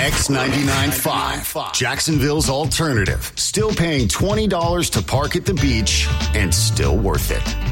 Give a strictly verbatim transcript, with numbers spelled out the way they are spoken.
X ninety-nine point five, Jacksonville's alternative. Still paying twenty dollars to park at the beach and still worth it.